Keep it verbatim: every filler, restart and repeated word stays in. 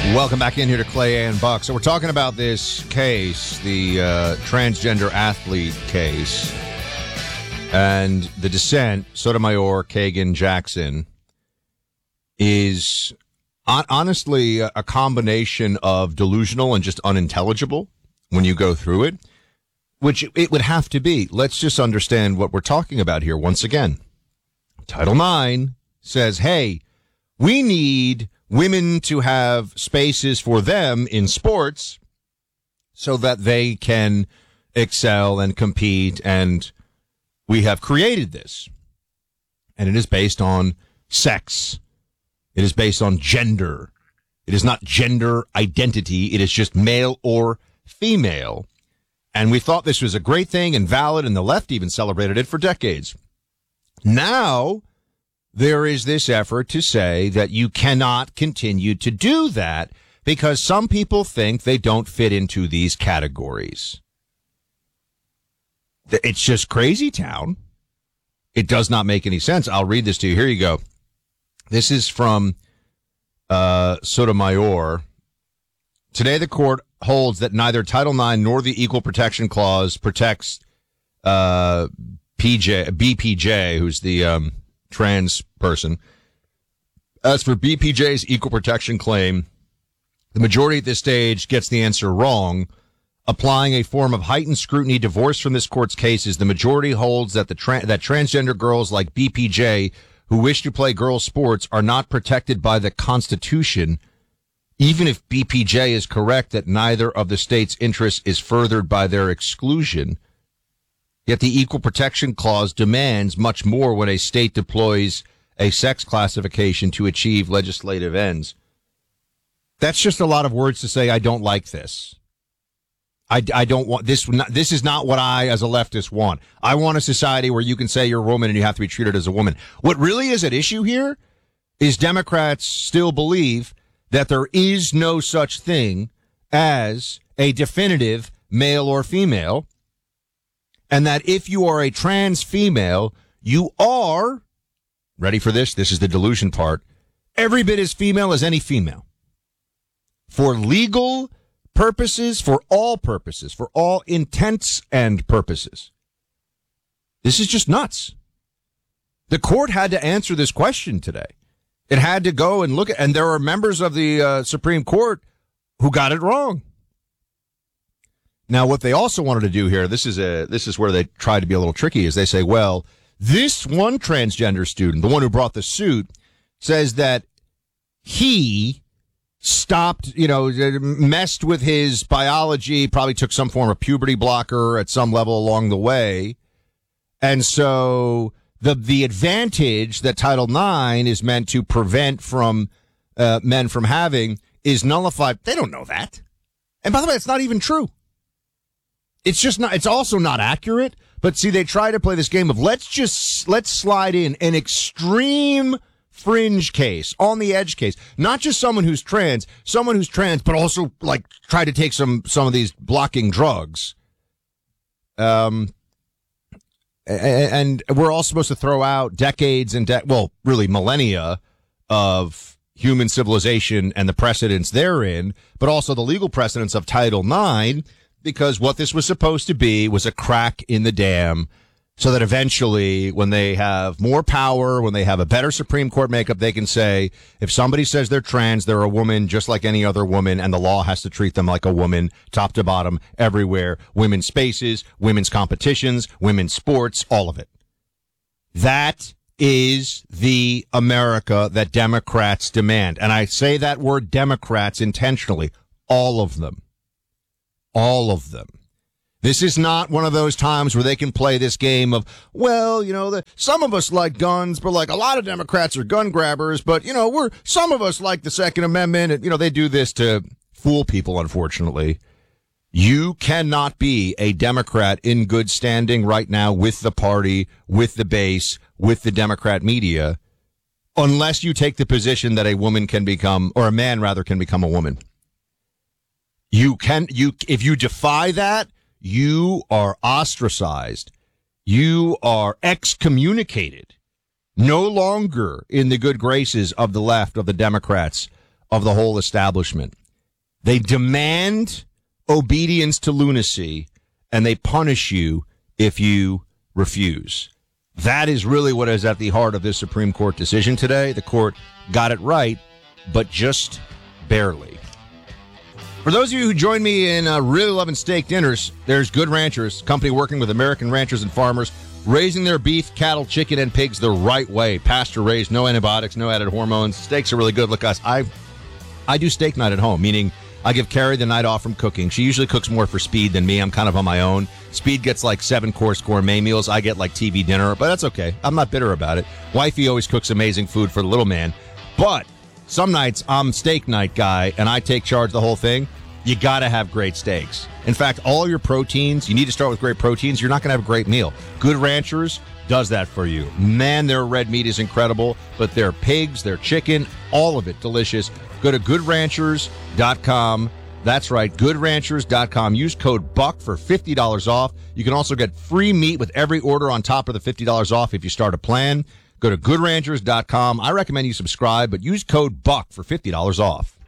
Welcome back in here to Clay and Buck. So we're talking about this case, the uh, transgender athlete case, and the dissent, Sotomayor, Kagan, Jackson, is on- honestly a combination of delusional and just unintelligible when you go through it, which it would have to be. Let's just understand what we're talking about here once again. Title nine says, hey, we need women to have spaces for them in sports so that they can excel and compete, and we have created this. And it is based on sex. It is based on gender. It is not gender identity. It is just male or female. And we thought this was a great thing and valid, and the left even celebrated it for decades. Now there is this effort to say that you cannot continue to do that because some people think they don't fit into these categories. It's just crazy town. It does not make any sense. I'll read this to you. Here you go. This is from uh, Sotomayor. Today, the court holds that neither Title nine nor the Equal Protection Clause protects uh, P J, B P J, who's the um, trans person. As for B P J's equal protection claim, the majority at this stage gets the answer wrong. Applying a form of heightened scrutiny divorced from this court's cases, the majority holds that the tra- that transgender girls like B P J who wish to play girls' sports are not protected by the Constitution, even if B P J is correct that neither of the state's interests is furthered by their exclusion. Yet the Equal Protection Clause demands much more when a state deploys a sex classification to achieve legislative ends. That's just a lot of words to say, I don't like this. I, I don't want this. This is not what I, as a leftist, want. I want a society where you can say you're a woman and you have to be treated as a woman. What really is at issue here is Democrats still believe that there is no such thing as a definitive male or female, and that if you are a trans female, you are, ready for this, this is the delusion part, every bit as female as any female. For legal purposes, for all purposes, for all intents and purposes. This is just nuts. The court had to answer this question today. It had to go and look at, and there are members of the uh, Supreme Court who got it wrong. Now, what they also wanted to do here, this is a this is where they try to be a little tricky, is they say, well, this one transgender student, the one who brought the suit, says that he stopped, you know, messed with his biology, probably took some form of puberty blocker at some level along the way. And so the the advantage that Title nine is meant to prevent from uh, men from having is nullified. They don't know that. And by the way, it's not even true. It's just not, it's also not accurate. But see, they try to play this game of let's just, let's slide in an extreme fringe case, on the edge case, not just someone who's trans, someone who's trans, but also like try to take some, some of these blocking drugs. Um, and we're all supposed to throw out decades and, de- well, really millennia of human civilization and the precedents therein, but also the legal precedents of Title nine, because what this was supposed to be was a crack in the dam so that eventually when they have more power, when they have a better Supreme Court makeup, they can say, if somebody says they're trans, they're a woman just like any other woman, and the law has to treat them like a woman, top to bottom, everywhere. Women's spaces, women's competitions, women's sports, all of it. That is the America that Democrats demand. And I say that word Democrats intentionally. All of them. All of them. This is not one of those times where they can play this game of, well, you know, the, some of us like guns, but like a lot of Democrats are gun grabbers, but, you know, we're, some of us like the Second Amendment. And, you know, they do this to fool people, unfortunately. You cannot be a Democrat in good standing right now with the party, with the base, with the Democrat media, unless you take the position that a woman can become, or a man rather, can become a woman. You can, you, if you defy that, you are ostracized. You are excommunicated. No longer in the good graces of the left, of the Democrats, of the whole establishment. They demand obedience to lunacy, and they punish you if you refuse. That is really what is at the heart of this Supreme Court decision today. The court got it right, but just barely. For those of you who join me in uh, really loving steak dinners, there's Good Ranchers, a company working with American ranchers and farmers, raising their beef, cattle, chicken, and pigs the right way. Pasture-raised, no antibiotics, no added hormones. Steaks are really good. Look, guys, I I do steak night at home, meaning I give Carrie the night off from cooking. She usually cooks more for Speed than me. I'm kind of on my own. Speed gets like seven-course gourmet meals. I get like T V dinner, but that's okay. I'm not bitter about it. Wifey always cooks amazing food for the little man. But some nights I'm steak night guy, and I take charge of the whole thing. You got to have great steaks. In fact, all your proteins, you need to start with great proteins. You're not going to have a great meal. Good Ranchers does that for you. Man, their red meat is incredible, but their pigs, their chicken, all of it delicious. Go to good ranchers dot com. That's right, good ranchers dot com. Use code BUCK for fifty dollars off. You can also get free meat with every order on top of the fifty dollars off if you start a plan. Go to good ranchers dot com. I recommend you subscribe, but use code BUCK for fifty dollars off.